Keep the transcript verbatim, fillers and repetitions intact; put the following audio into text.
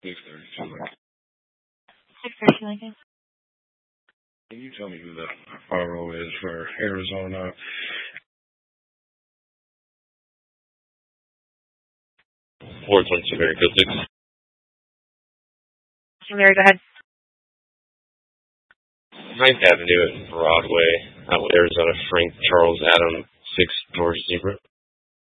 six thirty-two Lincoln. six thirty-two Lincoln. Can you tell me who the R O is for Arizona? four twenty-two America six. Mary, go ahead. ninth Avenue at Broadway, out with Arizona, Frank Charles Adam, six North Zebra.